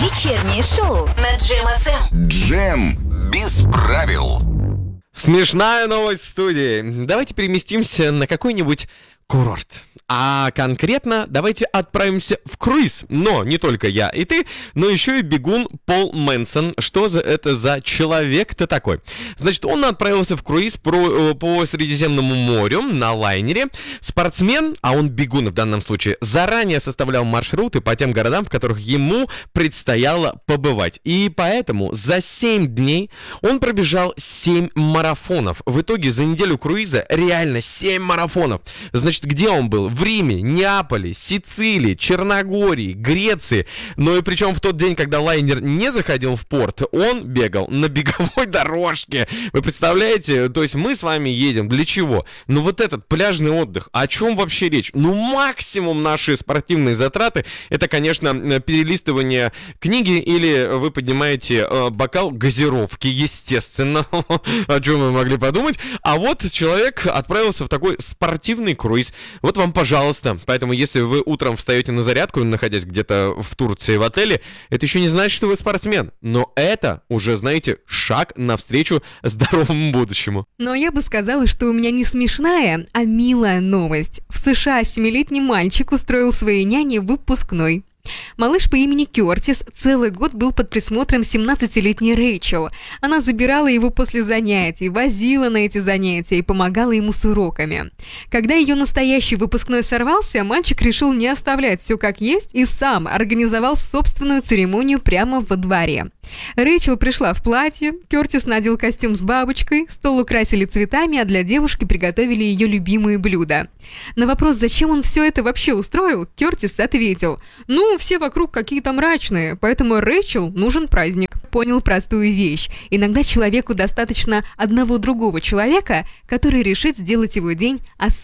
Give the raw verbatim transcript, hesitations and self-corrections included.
Вечернее шоу на Джем эф эм. Джем без правил. Смешная новость в студии. Давайте переместимся на какой-нибудь курорт. А конкретно давайте отправимся в круиз. Но не только я и ты, но еще и бегун Пол Мэнсон. Что за это за человек-то такой? Значит, он отправился в круиз по, по Средиземному морю на лайнере. Спортсмен, а он бегун в данном случае, заранее составлял маршруты по тем городам, в которых ему предстояло побывать. И поэтому за семь дней он пробежал семь марафонов. В итоге за неделю круиза реально семь марафонов. Значит, где он был? В Риме, Неаполе, Сицилии, Черногории, Греции. Но и причем в тот день, когда лайнер не заходил в порт, он бегал на беговой дорожке. Вы представляете? То есть мы с вами едем. Для чего? Ну вот этот пляжный отдых. О чем вообще речь? Ну максимум наши спортивные затраты — это, конечно, перелистывание книги или вы поднимаете э, бокал газировки, естественно. О чем вы могли подумать? А вот человек отправился в такой спортивный круиз. Вот вам, пожалуйста. Поэтому, если вы утром встаете на зарядку, находясь где-то в Турции в отеле, это еще не значит, что вы спортсмен. Но это уже, знаете, шаг навстречу здоровому будущему. Но я бы сказала, что у меня не смешная, а милая новость. В США семилетний мальчик устроил своей няне выпускной. Малыш по имени Кёртис целый год был под присмотром семнадцатилетней Рэйчел. Она забирала его после занятий, возила на эти занятия и помогала ему с уроками. Когда ее настоящий выпускной сорвался, мальчик решил не оставлять все как есть и сам организовал собственную церемонию прямо во дворе. Рэйчел пришла в платье, Кёртис надел костюм с бабочкой, стол украсили цветами, а для девушки приготовили ее любимые блюда. На вопрос, зачем он все это вообще устроил, Кёртис ответил: «Ну, все вокруг какие-то мрачные, поэтому Рэйчел нужен праздник». Понял простую вещь. Иногда человеку достаточно одного другого человека, который решит сделать его день особенным.